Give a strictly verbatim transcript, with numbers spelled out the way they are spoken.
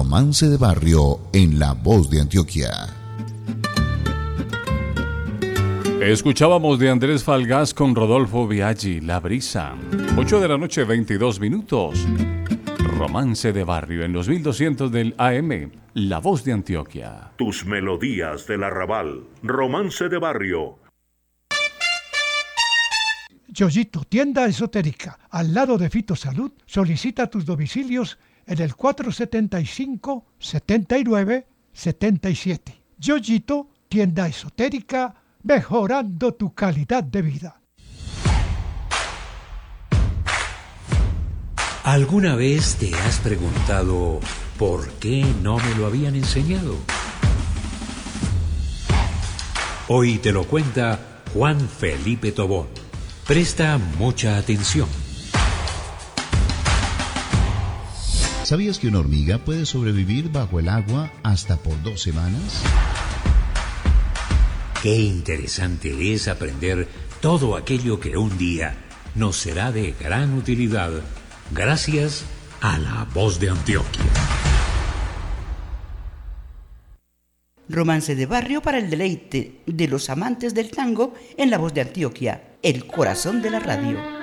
Romance de Barrio en La Voz de Antioquia. Escuchábamos de Andrés Falgás con Rodolfo Biaggi, La Brisa. ocho de la noche, veintidós minutos. Romance de Barrio en los mil doscientos del A M, La Voz de Antioquia. Tus melodías del arrabal. Romance de Barrio. Yoyito, tienda esotérica, al lado de Fito Salud. Solicita tus domicilios en el cuatro setenta y cinco, setenta y nueve, setenta y siete. Yoyito, tienda esotérica, mejorando tu calidad de vida. ¿Alguna vez te has preguntado por qué no me lo habían enseñado? Hoy te lo cuenta Juan Felipe Tobón. Presta mucha atención. ¿Sabías que una hormiga puede sobrevivir bajo el agua hasta por dos semanas? Qué interesante es aprender todo aquello que un día nos será de gran utilidad gracias a La Voz de Antioquia. Romance de Barrio para el deleite de los amantes del tango en La Voz de Antioquia, el corazón de la radio.